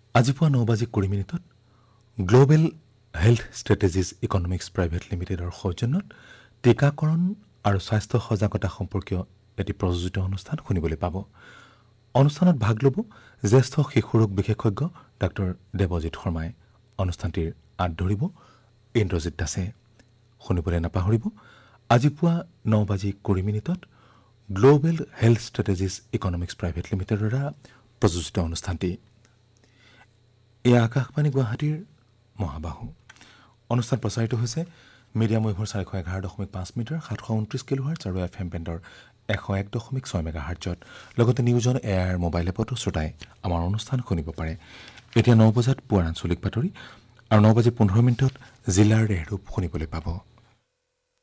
আজি পুৱা 9:20 global health strategies economics private লিমিটেডৰ সৌজন্যত টীকাকৰণ আৰু স্বাস্থ্য সজাগতা সম্পৰ্কীয় এটি প্ৰযোজিত অনুষ্ঠান শুনিবলৈ পাব। অনুষ্ঠানত ভাগ ল'ব জ্যেষ্ঠ শিশু ৰোগ বিশেষজ্ঞ ডাঃ দেৱজিৎ শৰ্মাই। অনুষ্ঠানটিৰ আঁত ধৰিব ইন্দ্ৰজিৎ দাসে। শুনিবলৈ নাপাহৰিব আজি পুৱা 9:20 global health strategies economics private লিমিটেডৰ দ্বাৰা প্ৰযোজিত অনুষ্ঠানটি। এয়া আকাশবাণী গুৱাহাটীৰ মহাবাহু। অনুষ্ঠান প্ৰচাৰিত হৈছে মিডিয়াম ৱেভৰ 411.5 মিটাৰ 729 কিলোহাৰ্টজ আৰু FM বেণ্ডৰ 101.6 মেগাহাৰ্টজত। লগতে নিউজ অন এয়াৰ মোবাইল এপতো শ্ৰোতাই আমাৰ অনুষ্ঠান শুনিব পাৰে। এতিয়া 9 বজাত পুৱাৰ আঞ্চলিক বাতৰি আৰু 9:15 জিলাৰ ৰেহৰূপ শুনিবলৈ পাব।